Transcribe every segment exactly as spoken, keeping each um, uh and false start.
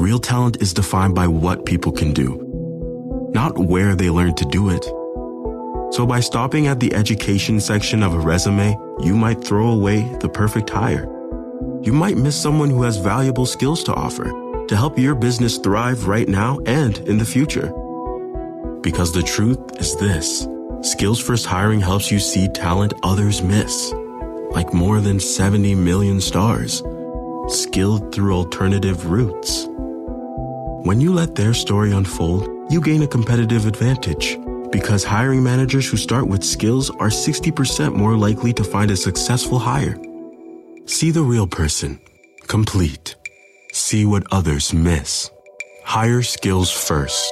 Real talent is defined by what people can do, not where they learn to do it. So by stopping at the education section of a resume, you might throw away the perfect hire. You might miss someone who has valuable skills to offer to help your business thrive right now and in the future. Because the truth is this: Skills First Hiring helps you see talent others miss, like more than seventy million stars, skilled through alternative routes. When you let their story unfold, you gain a competitive advantage, because hiring managers who start with skills are sixty percent more likely to find a successful hire. See the real person, complete. See what others miss. Hire skills first.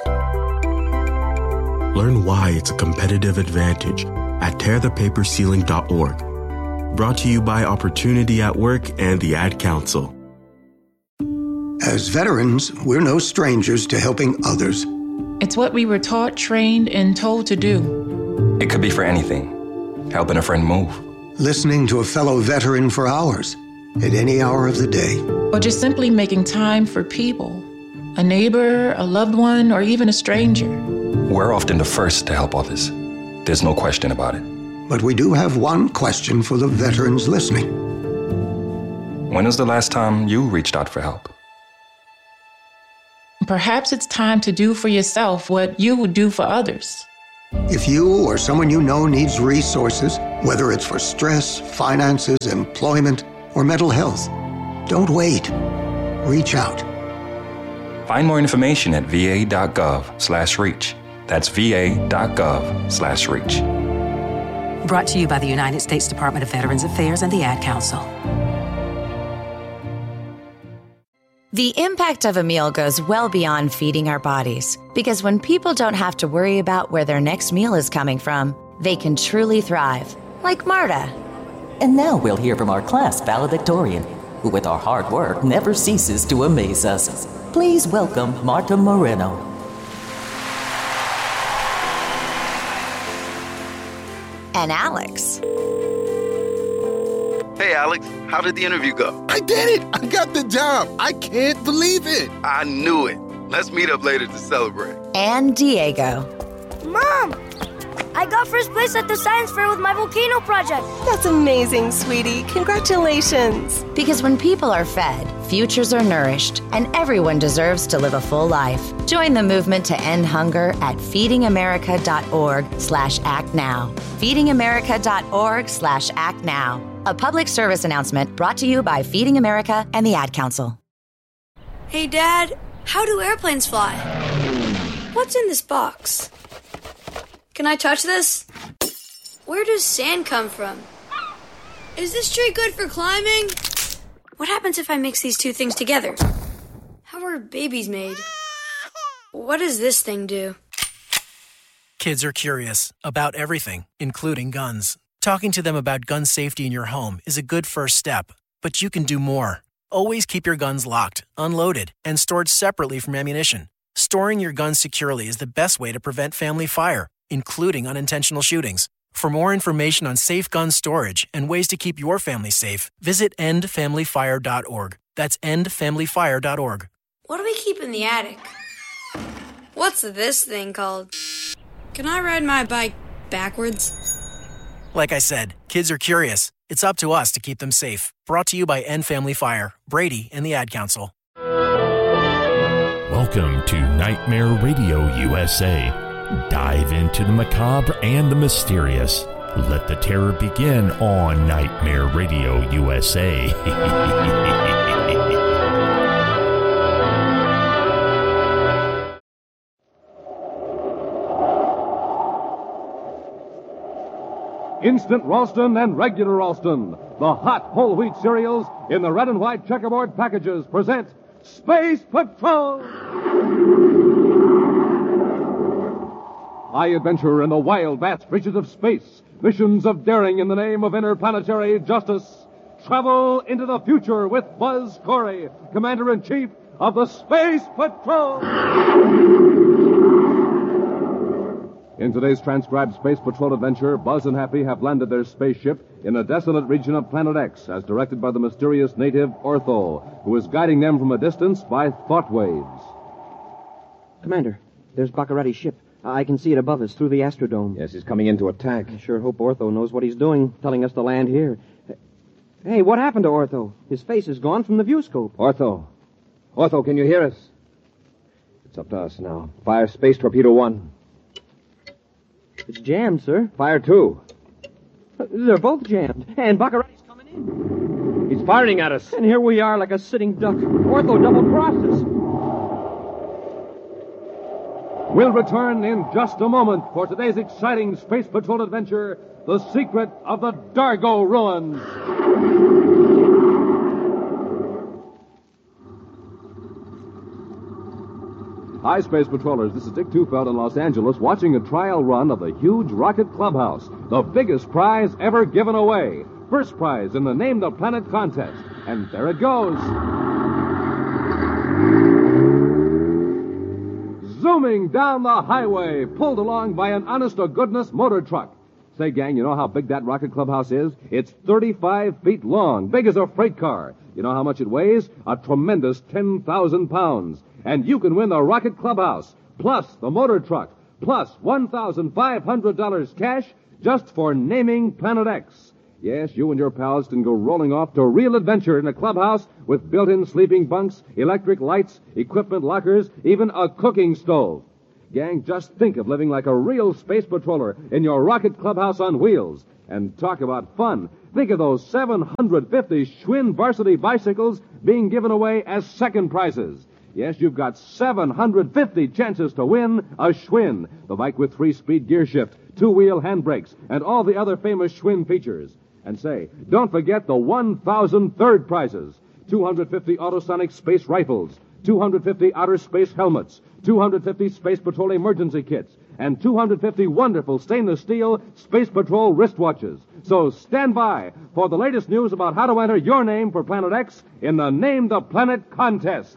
Learn why it's a competitive advantage at tear the paper ceiling dot org. Brought to you by Opportunity at Work and the Ad Council. As veterans, we're no strangers to helping others. It's what we were taught, trained, and told to do. It could be for anything. Helping a friend move. Listening to a fellow veteran for hours, at any hour of the day. Or just simply making time for people. A neighbor, a loved one, or even a stranger. We're often the first to help others. There's no question about it. But we do have one question for the veterans listening. When was the last time you reached out for help? Perhaps it's time to do for yourself what you would do for others. If you or someone you know needs resources, whether it's for stress, finances, employment, or mental health, don't wait. Reach out. Find more information at va.gov slash reach. That's va.gov slash reach. Brought to you by the United States Department of Veterans Affairs and the Ad Council. The impact of a meal goes well beyond feeding our bodies, because when people don't have to worry about where their next meal is coming from, they can truly thrive, like Marta. And now we'll hear from our class valedictorian, who with our hard work never ceases to amaze us. Please welcome Marta Moreno. And Alex. Hey, Alex, how did the interview go? I did it! I got the job! I can't believe it! I knew it. Let's meet up later to celebrate. And Diego. Mom! I got first place at the science fair with my volcano project. That's amazing, sweetie. Congratulations. Because when people are fed, futures are nourished, and everyone deserves to live a full life. Join the movement to end hunger at feedingamerica.org slash act now. feedingamerica.org slash act now. A public service announcement brought to you by Feeding America and the Ad Council. Hey, Dad, how do airplanes fly? What's in this box? Can I touch this? Where does sand come from? Is this tree good for climbing? What happens if I mix these two things together? How are babies made? What does this thing do? Kids are curious about everything, including guns. Talking to them about gun safety in your home is a good first step, but you can do more. Always keep your guns locked, unloaded, and stored separately from ammunition. Storing your guns securely is the best way to prevent family fire, including unintentional shootings. For more information on safe gun storage and ways to keep your family safe, visit end family fire dot org. That's end family fire dot org. What do we keep in the attic? What's this thing called? Can I ride my bike backwards? Like I said, kids are curious. It's up to us to keep them safe. Brought to you by End Family Fire, Brady, and the Ad Council. Welcome to Nightmare Radio U S A. Dive into the macabre and the mysterious. Let the terror begin on Nightmare Radio U S A. Instant Ralston and regular Ralston, the hot whole wheat cereals in the red and white checkerboard packages, present Space Patrol! High adventure in the wild, vast reaches of space. Missions of daring in the name of interplanetary justice. Travel into the future with Buzz Corey, Commander-in-Chief of the Space Patrol! In today's transcribed Space Patrol adventure, Buzz and Happy have landed their spaceship in a desolate region of Planet X, as directed by the mysterious native Ortho, who is guiding them from a distance by thought waves. Commander, there's Baccarati's ship. I can see it above us through the Astrodome. Yes, he's coming in to attack. I sure hope Ortho knows what he's doing, telling us to land here. Hey, what happened to Ortho? His face is gone from the viewscope. Ortho. Ortho, can you hear us? It's up to us now. Fire Space Torpedo one. It's jammed, sir. Fire two. They're both jammed. And Baccarati's coming in. He's firing at us. And here we are like a sitting duck. Ortho double-crossed us. We'll return in just a moment for today's exciting Space Patrol adventure, The Secret of the Dargo Ruins. Hi, Space Patrollers. This is Dick Tufeld in Los Angeles watching a trial run of the huge Rocket Clubhouse, the biggest prize ever given away. First prize in the Name the Planet contest. And there it goes. Zooming down the highway, pulled along by an honest-to-goodness motor truck. Say, gang, you know how big that Rocket Clubhouse is? It's thirty-five feet long, big as a freight car. You know how much it weighs? A tremendous ten thousand pounds. And you can win the Rocket Clubhouse, plus the motor truck, plus one thousand five hundred dollars cash just for naming Planet X. Yes, you and your pals can go rolling off to real adventure in a clubhouse with built-in sleeping bunks, electric lights, equipment lockers, even a cooking stove. Gang, just think of living like a real space patroller in your Rocket Clubhouse on wheels. And talk about fun. Think of those seven hundred fifty Schwinn varsity bicycles being given away as second prizes. Yes, you've got seven hundred fifty chances to win a Schwinn, the bike with three-speed gear shift, two-wheel handbrakes, and all the other famous Schwinn features. And say, don't forget the one thousand third prizes. two hundred fifty Autosonic space rifles, two hundred fifty outer space helmets, two hundred fifty Space Patrol emergency kits, and two hundred fifty wonderful stainless steel Space Patrol wristwatches. So stand by for the latest news about how to enter your name for Planet X in the Name the Planet contest.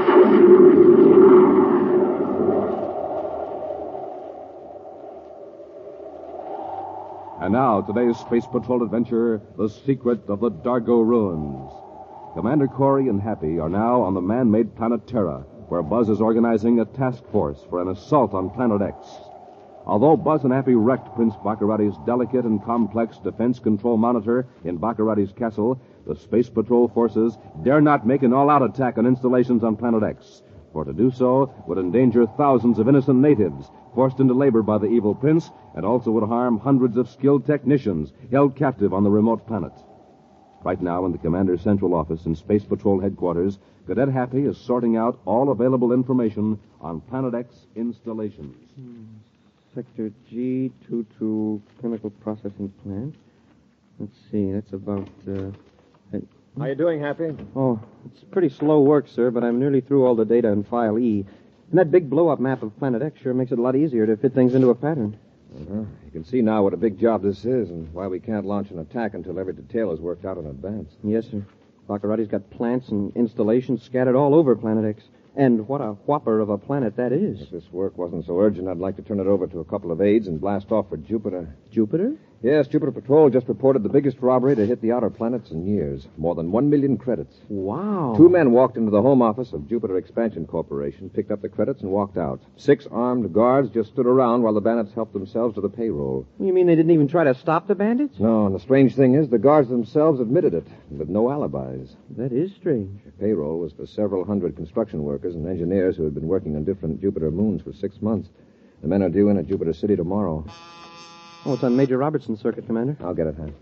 And now, today's Space Patrol adventure, The Secret of the Dargo Ruins. Commander Corey and Happy are now on the man-made planet Terra, where Buzz is organizing a task force for an assault on Planet X. Although Buzz and Happy wrecked Prince Baccarati's delicate and complex defense control monitor in Baccarati's castle, the Space Patrol forces dare not make an all-out attack on installations on Planet X, for to do so would endanger thousands of innocent natives forced into labor by the evil prince, and also would harm hundreds of skilled technicians held captive on the remote planet. Right now, in the Commander's central office in Space Patrol headquarters, Cadet Happy is sorting out all available information on Planet X installations. Hmm. Sector G twenty-two chemical processing plant. Let's see, that's about, uh... How you doing, Happy? Oh, it's pretty slow work, sir, but I'm nearly through all the data in File E. And that big blow-up map of Planet X sure makes it a lot easier to fit things into a pattern. Uh-huh. You can see now what a big job this is and why we can't launch an attack until every detail is worked out in advance. Yes, sir. Baccarati's got plants and installations scattered all over Planet X. And what a whopper of a planet that is. If this work wasn't so urgent, I'd like to turn it over to a couple of aides and blast off for Jupiter. Jupiter? Yes, Jupiter Patrol just reported the biggest robbery to hit the outer planets in years. More than one million credits. Wow. Two men walked into the home office of Jupiter Expansion Corporation, picked up the credits, and walked out. Six armed guards just stood around while the bandits helped themselves to the payroll. You mean they didn't even try to stop the bandits? No, and the strange thing is the guards themselves admitted it, with no alibis. That is strange. The payroll was for several hundred construction workers and engineers who had been working on different Jupiter moons for six months. The men are due in at Jupiter City tomorrow. Oh, it's on Major Robertson's circuit, Commander. I'll get it, Hank.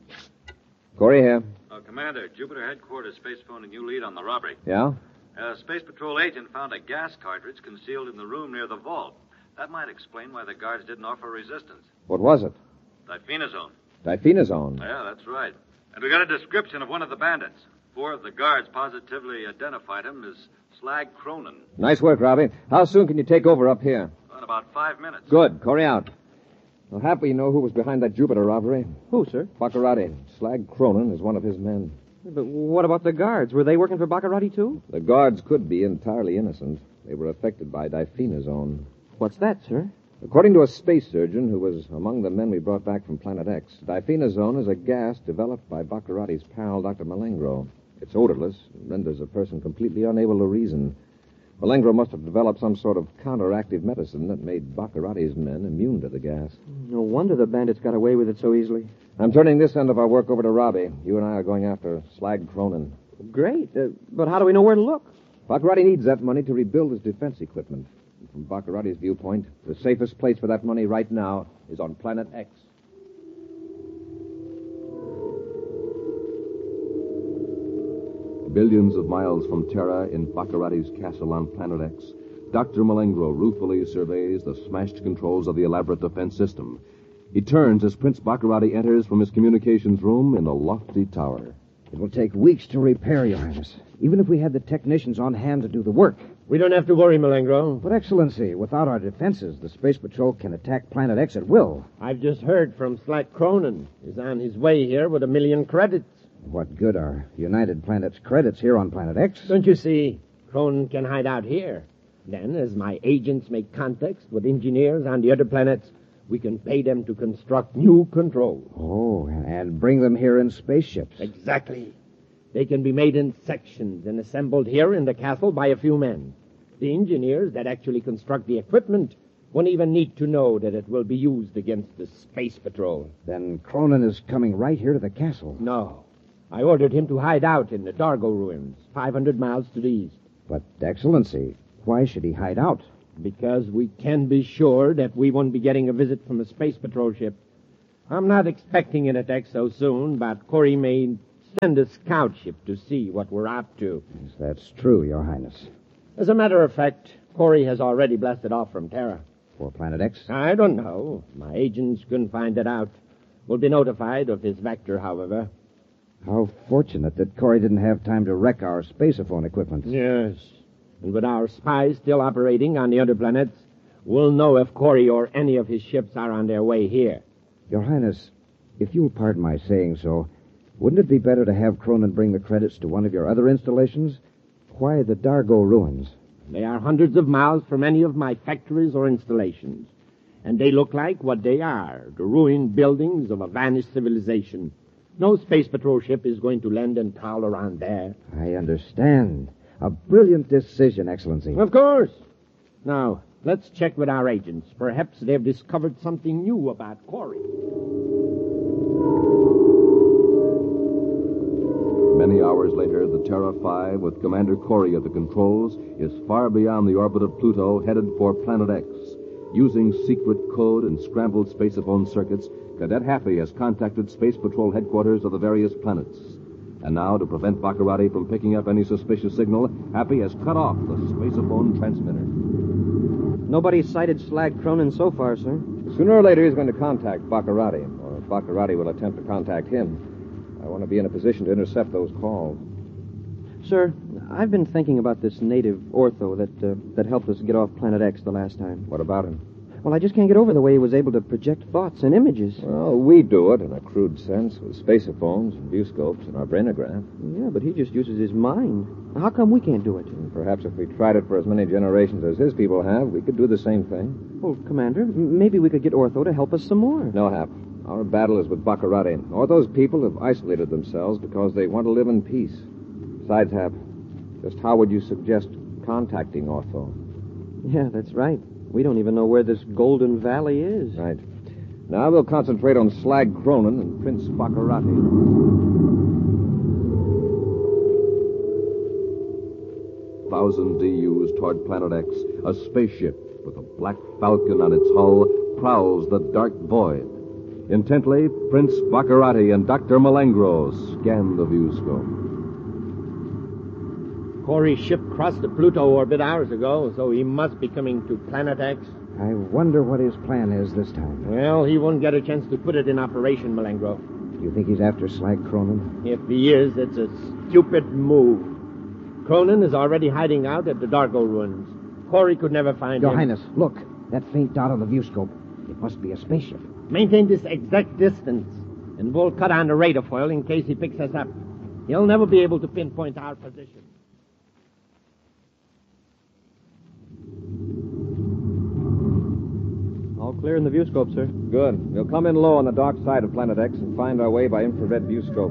Corey here. Uh, Commander, Jupiter headquarters space phone a new lead on the robbery. Yeah? A Space Patrol agent found a gas cartridge concealed in the room near the vault. That might explain why the guards didn't offer resistance. What was it? Diphenazone. Diphenazone? Yeah, that's right. And we got a description of one of the bandits. Four of the guards positively identified him as Slag Cronin. Nice work, Robbie. How soon can you take over up here? In about five minutes. Good. Corey out. Well, Happy, you know who was behind that Jupiter robbery? Who, sir? Baccarati. Slag Cronin is one of his men. But what about the guards? Were they working for Baccarati, too? The guards could be entirely innocent. They were affected by diphenazone. What's that, sir? According to a space surgeon who was among the men we brought back from Planet X, diphenazone is a gas developed by Baccarati's pal, Doctor Malengro. It's odorless and renders a person completely unable to reason. Malengro must have developed some sort of counteractive medicine that made Baccarati's men immune to the gas. No wonder the bandits got away with it so easily. I'm turning this end of our work over to Robbie. You and I are going after Slag Cronin. Great, uh, but how do we know where to look? Baccarati needs that money to rebuild his defense equipment. From Baccarati's viewpoint, the safest place for that money right now is on Planet X. Billions of miles from Terra in Baccarati's castle on Planet X, Doctor Malengro ruefully surveys the smashed controls of the elaborate defense system. He turns as Prince Baccarati enters from his communications room in a lofty tower. It will take weeks to repair, Your Highness, even if we had the technicians on hand to do the work. We don't have to worry, Malengro. But, Excellency, without our defenses, the Space Patrol can attack Planet X at will. I've just heard from Slag Cronin. He's on his way here with a million credits. What good are United Planets credits here on Planet X? Don't you see? Cronin can hide out here. Then, as my agents make contacts with engineers on the other planets, we can pay them to construct new controls. Oh, and bring them here in spaceships. Exactly. They can be made in sections and assembled here in the castle by a few men. The engineers that actually construct the equipment won't even need to know that it will be used against the Space Patrol. Then Cronin is coming right here to the castle. No. I ordered him to hide out in the Dargo ruins, five hundred miles to the east. But, Excellency, why should he hide out? Because we can be sure that we won't be getting a visit from a Space Patrol ship. I'm not expecting an attack so soon, but Corey may send a scout ship to see what we're up to. Yes, that's true, Your Highness. As a matter of fact, Corey has already blasted off from Terra. For Planet X? I don't know. My agents couldn't find it out. We'll be notified of his vector, however. How fortunate that Corey didn't have time to wreck our spaceophone equipment. Yes. And with our spies still operating on the other planets, we'll know if Corey or any of his ships are on their way here. Your Highness, if you'll pardon my saying so, wouldn't it be better to have Cronin bring the credits to one of your other installations? Why the Dargo ruins? They are hundreds of miles from any of my factories or installations. And they look like what they are, the ruined buildings of a vanished civilization. No Space Patrol ship is going to land and prowl around there. I understand. A brilliant decision, Excellency. Of course. Now, let's check with our agents. Perhaps they've discovered something new about Corey. Many hours later, the Terra five, with Commander Corey at the controls, is far beyond the orbit of Pluto, headed for Planet X. Using secret code and scrambled spaceophone circuits, Cadet Happy has contacted Space Patrol headquarters of the various planets. And now, to prevent Baccarati from picking up any suspicious signal, Happy has cut off the spaceophone transmitter. Nobody's sighted Slag Cronin so far, sir. Sooner or later, he's going to contact Baccarati, or Baccarati will attempt to contact him. I want to be in a position to intercept those calls. Sir, I've been thinking about this native ortho that uh, that helped us get off Planet X the last time. What about him? Well, I just can't get over the way he was able to project thoughts and images. Well, we do it in a crude sense with spaceophones and viewscopes and our brainograph. Yeah, but he just uses his mind. How come we can't do it? And perhaps if we tried it for as many generations as his people have, we could do the same thing. Well, Commander, m- maybe we could get Ortho to help us some more. No, Hap. Our battle is with Baccarati. Or those people have isolated themselves because they want to live in peace. Besides, Hap, just how would you suggest contacting Ortho? Yeah, that's right. We don't even know where this Golden Valley is. Right. Now we'll concentrate on Slag Cronin and Prince Baccarati. Thousand D Us toward Planet X, a spaceship with a black falcon on its hull prowls the dark void. Intently, Prince Baccarati and Doctor Malengro scan the viewscope. Corey's ship crossed the Pluto orbit hours ago, so he must be coming to Planet X. I wonder what his plan is this time. Well, he won't get a chance to put it in operation, Malengro. Do you think he's after Slag Cronin? If he is, it's a stupid move. Cronin is already hiding out at the Dargo ruins. Corey could never find Your him. Highness, look. That faint dot on the viewscope. It must be a spaceship. Maintain this exact distance, and we'll cut on the radar foil in case he picks us up. He'll never be able to pinpoint our position. Clear in the view scope, sir. Good. We'll come in low on the dark side of Planet X and find our way by infrared view scope.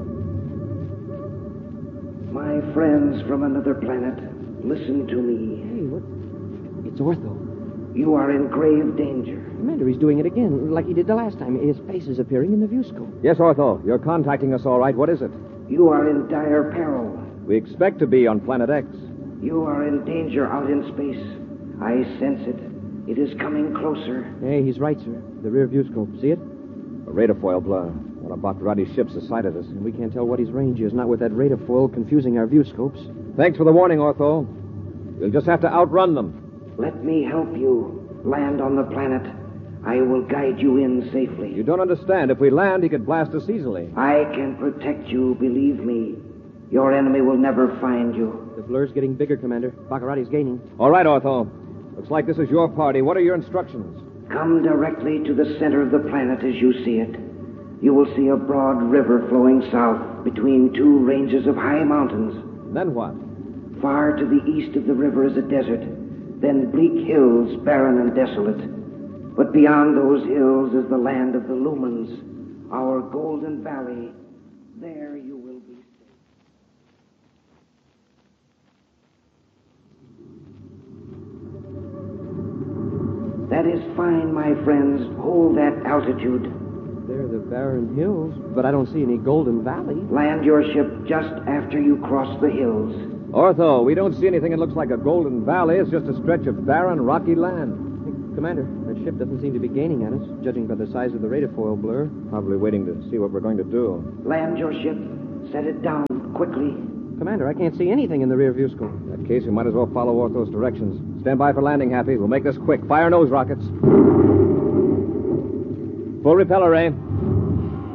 My friends from another planet, listen to me. Hey, what? It's Ortho. You are in grave danger. Commander, he's doing it again, like he did the last time. His face is appearing in the view scope. Yes, Ortho. You're contacting us all right. What is it? You are in dire peril. We expect to be on Planet X. You are in danger out in space. I sense it. It is coming closer. Hey, he's right, sir. The rear view scope. See it? A radar foil blur. One of Bacarati's ships has sighted us. And we can't tell what his range is, not with that radar foil confusing our view scopes. Thanks for the warning, Ortho. We'll just have to outrun them. Let me help you. Land on the planet. I will guide you in safely. You don't understand. If we land, he could blast us easily. I can protect you, believe me. Your enemy will never find you. The blur's getting bigger, Commander. Bacarati's gaining. All right, Ortho. Looks like this is your party. What are your instructions? Come directly to the center of the planet as you see it. You will see a broad river flowing south between two ranges of high mountains. Then what? Far to the east of the river is a desert, then bleak hills, barren and desolate. But beyond those hills is the land of the Lumens, our golden valley. There you will be safe. That is fine, my friends. Hold that altitude. They're the barren hills, but I don't see any golden valley. Land your ship just after you cross the hills. Ortho, we don't see anything that looks like a golden valley. It's just a stretch of barren, rocky land. Hey, Commander, that ship doesn't seem to be gaining on us, judging by the size of the radar foil blur. Probably waiting to see what we're going to do. Land your ship. Set it down quickly. Commander, I can't see anything in the rear view scope. In that case, we might as well follow Ortho's directions. Stand by for landing, Happy. We'll make this quick. Fire nose rockets. Full repeller ray.